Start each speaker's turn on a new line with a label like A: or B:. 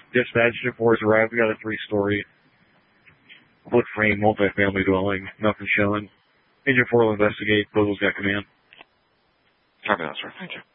A: Dispatch 4 has arrived. We got a 3-story wood frame multi-family dwelling. Nothing showing. Engine 4 will investigate. Boogle's got command.
B: Copy that, sir. Thank you.